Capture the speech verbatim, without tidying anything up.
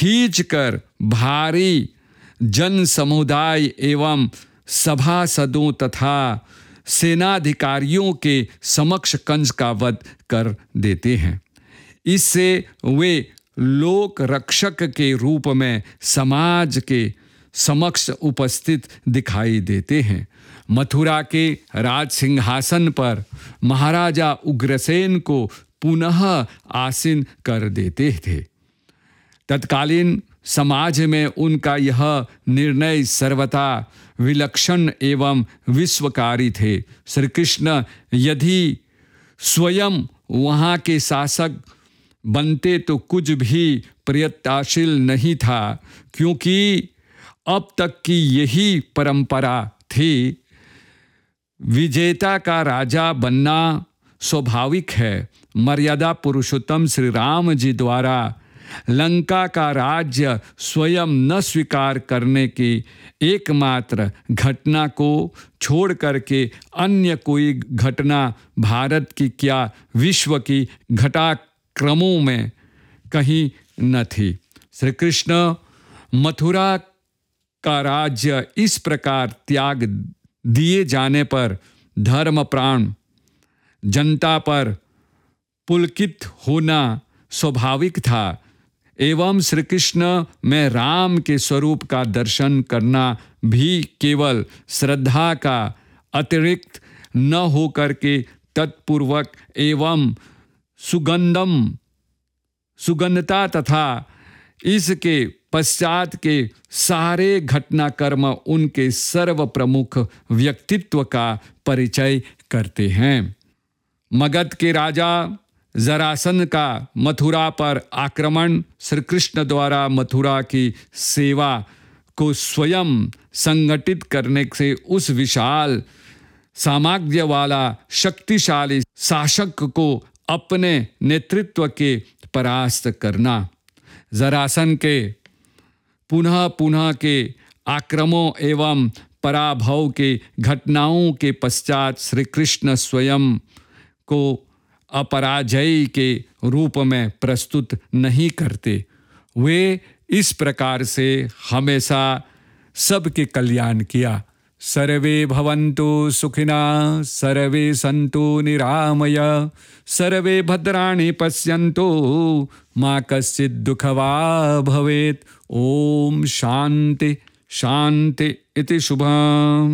खींचकर भारी जन समुदाय एवं सभासदों तथा सेनाधिकारियों के समक्ष कंस का वध कर देते हैं। इससे वे लोक रक्षक के रूप में समाज के समक्ष उपस्थित दिखाई देते हैं। मथुरा के राज सिंहासन पर महाराजा उग्रसेन को पुनः आसीन कर देते थे। तत्कालीन समाज में उनका यह निर्णय सर्वथा विलक्षण एवं विश्वकारी थे। श्री कृष्ण यदि स्वयं वहाँ के शासक बनते तो कुछ भी प्रयत्नशील नहीं था, क्योंकि अब तक की यही परंपरा थी। विजेता का राजा बनना स्वाभाविक है। मर्यादा पुरुषोत्तम श्री राम जी द्वारा लंका का राज्य स्वयं न स्वीकार करने की एकमात्र घटना को छोड़ करके अन्य कोई घटना भारत की क्या विश्व की घटनाक्रमों में कहीं न थी। श्री कृष्ण मथुरा का राज्य इस प्रकार त्याग दिए जाने पर धर्मप्राण जनता पर पुलकित होना स्वाभाविक था एवं श्री कृष्ण में राम के स्वरूप का दर्शन करना भी केवल श्रद्धा का अतिरिक्त न होकर के तत्पूर्वक एवं सुगंधम सुगंधता तथा इसके पश्चात के सारे घटनाक्रम उनके सर्व प्रमुख व्यक्तित्व का परिचय करते हैं। मगध के राजा जरासन का मथुरा पर आक्रमण श्री कृष्ण द्वारा मथुरा की सेवा को स्वयं संगठित करने से उस विशाल सामर्थ्य वाला शक्तिशाली शासक को अपने नेतृत्व के परास्त करना। जरासन के पुनः पुनः के आक्रमणों एवं पराभव के घटनाओं के पश्चात श्री कृष्ण स्वयं को अपराजय के रूप में प्रस्तुत नहीं करते। वे इस प्रकार से हमेशा सबके कल्याण किया। सर्वे भवन्तु सुखिनः सर्वे सन्तु निरामय सर्वे भद्राणि पश्यन्तु मा कश्चित् दुःखभाग् भवेत्। ओम शांति शांति इति शुभम्।